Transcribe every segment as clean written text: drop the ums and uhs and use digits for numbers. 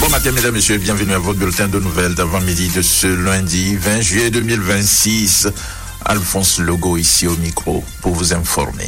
Bon matin, mesdames, messieurs, bienvenue à votre bulletin de nouvelles d'avant-midi de ce lundi 20 juillet 2026. Alphonse Legault ici au micro pour vous informer.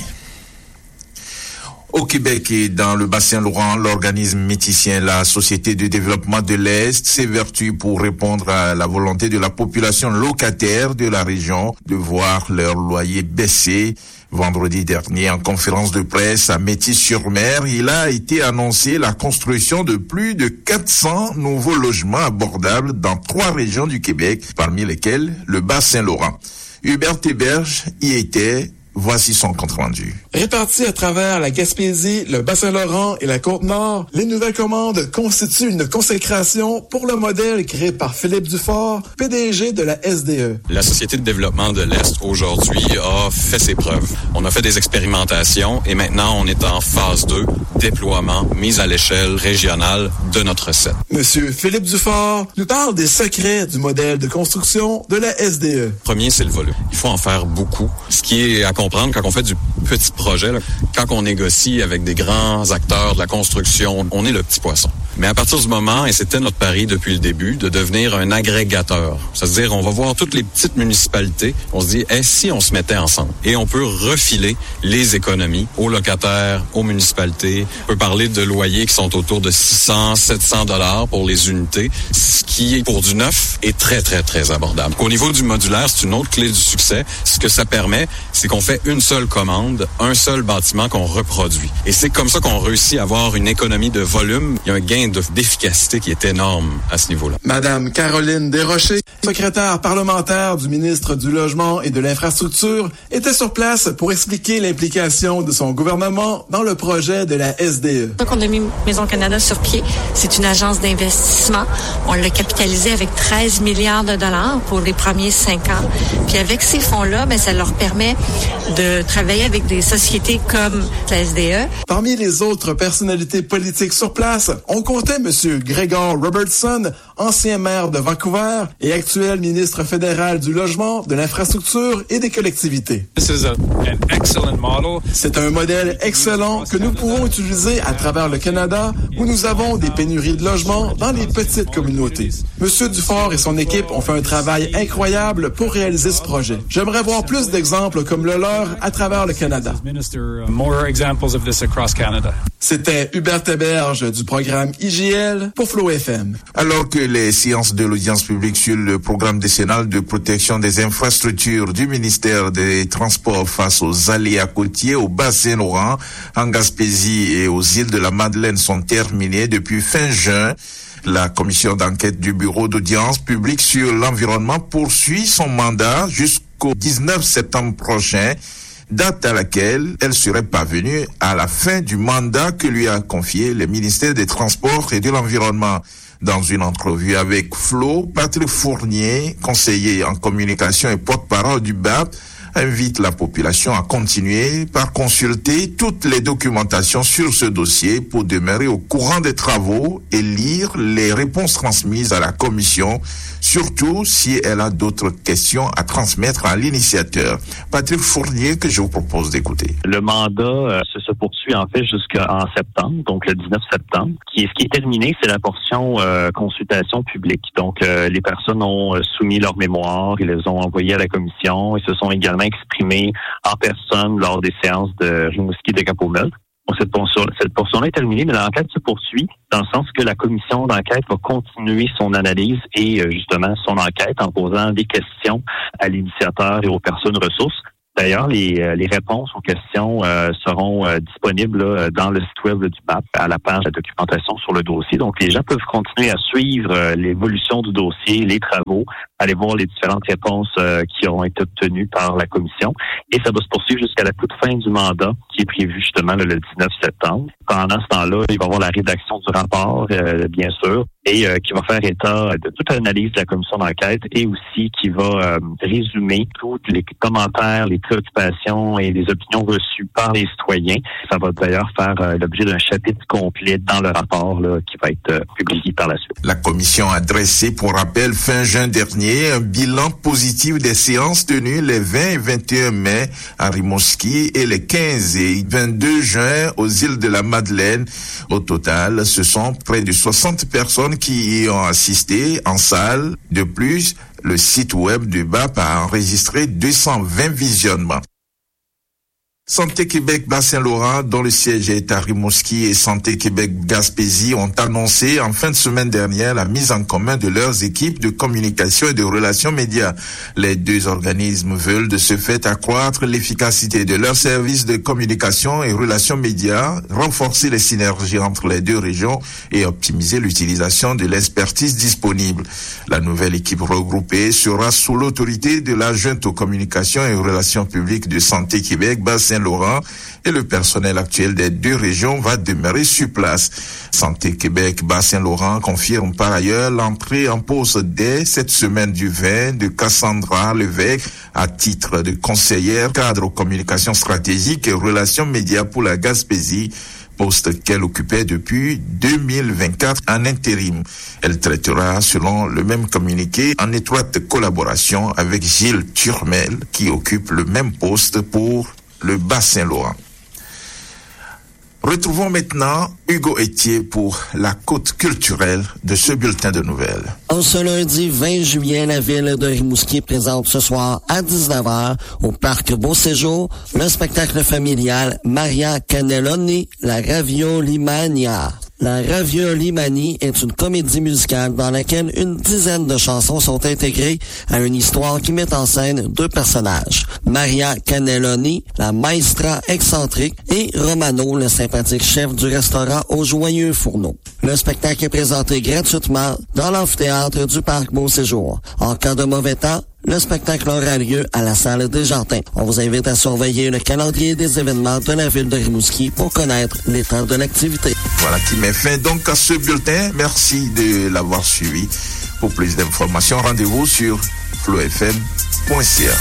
Au Québec et dans le bassin Laurent, l'organisme métissien, la Société de développement de l'Est, s'évertue pour répondre à la volonté de la population locataire de la région de voir leur loyer baisser. Vendredi dernier, en conférence de presse à Métis-sur-Mer, il a été annoncé la construction de plus de 400 nouveaux logements abordables dans 3 régions du Québec, parmi lesquelles le Bas-Saint-Laurent. Hubert Théberge y était. Voici son compte rendu. Répartis à travers la Gaspésie, le Bas-Saint-Laurent et la Côte-Nord, les nouvelles commandes constituent une consécration pour le modèle créé par Philippe Dufort, PDG de la SDE. La Société de développement de l'Est, aujourd'hui, a fait ses preuves. On a fait des expérimentations et maintenant, on est en phase 2, déploiement, mise à l'échelle régionale de notre recette. Monsieur Philippe Dufort nous parle des secrets du modèle de construction de la SDE. Premier, c'est le volume. Il faut en faire beaucoup. Ce qui est à comprendre quand on fait du petit projet, là, quand on négocie avec des grands acteurs de la construction, on est le petit poisson. Mais à partir du moment, et c'était notre pari depuis le début, de devenir un agrégateur. C'est-à-dire, on va voir toutes les petites municipalités, on se dit, si on se mettait ensemble? Et on peut refiler les économies aux locataires, aux municipalités. On peut parler de loyers qui sont autour de 600, 700 $ pour les unités, ce qui est pour du neuf est très, très, très abordable. Au niveau du modulaire, c'est une autre clé du succès. Ce que ça permet, c'est qu'on fait une seule commande, un seul bâtiment qu'on reproduit. Et c'est comme ça qu'on réussit à avoir une économie de volume. Il y a un gain d'efficacité qui est énorme à ce niveau-là. Madame Caroline Desrochers, secrétaire parlementaire du ministre du Logement et de l'Infrastructure, était sur place pour expliquer l'implication de son gouvernement dans le projet de la SDE. Donc, on a mis Maison Canada sur pied. C'est une agence d'investissement. On l'a capitalisé avec 13 milliards de dollars pour les premiers 5 ans. Puis avec ces fonds-là, ça leur permet de travailler avec des sociétés comme la SDE. Parmi les autres personnalités politiques sur place, on comptait M. Gregor Robertson, ancien maire de Vancouver et actuel ministre fédéral du Logement, de l'Infrastructure et des collectivités. C'est un modèle excellent que nous pouvons utiliser à travers le Canada où nous avons des pénuries de logements dans les petites communautés. M. Dufort et son équipe ont fait un travail incroyable pour réaliser ce projet. J'aimerais voir plus d'exemples comme le leur à travers le Canada. C'était Hubert Théberge du programme IGL pour Flow FM. Alors que les séances de l'audience publique sur le programme décennal de protection des infrastructures du ministère des Transports face aux aléas côtiers au Bas-Saint-Laurent, en Gaspésie et aux îles de la Madeleine sont terminées depuis fin juin, la commission d'enquête du bureau d'audience publique sur l'environnement poursuit son mandat jusqu'au 19 septembre prochain, date à laquelle elle serait parvenue à la fin du mandat que lui a confié le ministère des Transports et de l'Environnement. Dans une entrevue avec Flo, Patrick Fournier, conseiller en communication et porte-parole du BAP, invite la population à continuer par consulter toutes les documentations sur ce dossier pour demeurer au courant des travaux et lire les réponses transmises à la commission, surtout si elle a d'autres questions à transmettre à l'initiateur. Patrick Fournier, que je vous propose d'écouter. Le mandat se poursuit en fait jusqu'en septembre, donc le 19 septembre. Ce qui est terminé, c'est la portion consultation publique. Donc les personnes ont soumis leur mémoire, ils les ont envoyés à la commission et se sont également exprimés en personne lors des séances de Rimouski de Cap-au-Meurtre. Cette portion-là est terminée, mais l'enquête se poursuit dans le sens que la commission d'enquête va continuer son analyse et justement son enquête en posant des questions à l'initiateur et aux personnes ressources. D'ailleurs, les réponses aux questions seront disponibles dans le site web du BAP à la page de documentation sur le dossier. Donc, les gens peuvent continuer à suivre l'évolution du dossier, les travaux, aller voir les différentes réponses qui auront été obtenues par la commission. Et ça va se poursuivre jusqu'à la toute fin du mandat qui est prévu justement le 19 septembre. Pendant ce temps-là, il va y avoir la rédaction du rapport, bien sûr, et qui va faire état de toute l'analyse de la commission d'enquête et aussi qui va résumer tous les commentaires, les préoccupations et les opinions reçues par les citoyens. Ça va d'ailleurs faire l'objet d'un chapitre complet dans le rapport là, qui va être publié par la suite. La commission a dressé, pour rappel, fin juin dernier, un bilan positif des séances tenues les 20 et 21 mai à Rimouski et les 15 et 22 juin aux îles de la Madeleine. Au total, ce sont près de 60 personnes qui y ont assisté en salle. De plus, le site web du BAP a enregistré 220 visionnements. Santé Québec Bas-Saint-Laurent, dont le siège est à Rimouski, et Santé Québec Gaspésie ont annoncé en fin de semaine dernière la mise en commun de leurs équipes de communication et de relations médias. Les deux organismes veulent de ce fait accroître l'efficacité de leurs services de communication et relations médias, renforcer les synergies entre les deux régions et optimiser l'utilisation de l'expertise disponible. La nouvelle équipe regroupée sera sous l'autorité de l'adjointe aux communications et aux relations publiques de Santé Québec Bas-Saint-Laurent et le personnel actuel des deux régions va demeurer sur place. Santé Québec Bas-Saint-Laurent confirme par ailleurs l'entrée en poste dès cette semaine du 20 de Cassandra Levesque à titre de conseillère cadre aux communications stratégiques et relations médias pour la Gaspésie, poste qu'elle occupait depuis 2024 en intérim. Elle traitera, selon le même communiqué, en étroite collaboration avec Gilles Turmel, qui occupe le même poste pour le Bas-Saint-Laurent. Retrouvons maintenant Hugo Etier pour la côte culturelle de ce bulletin de nouvelles. En ce lundi 20 juillet, la ville de Rimouski présente ce soir à 19h au Parc Beau Séjour le spectacle familial Maria Cannelloni, la Raviolimania. La Raviolimanie est une comédie musicale dans laquelle une dizaine de chansons sont intégrées à une histoire qui met en scène deux personnages. Maria Cannelloni, la maestra excentrique, et Romano, le sympathique chef du restaurant au Joyeux Fourneau. Le spectacle est présenté gratuitement dans l'amphithéâtre du Parc Beau Séjour. En cas de mauvais temps, le spectacle aura lieu à la salle des Jardins. On vous invite à surveiller le calendrier des événements de la ville de Rimouski pour connaître l'état de l'activité. Voilà qui met fin donc à ce bulletin. Merci de l'avoir suivi. Pour plus d'informations, rendez-vous sur flowfm.ca.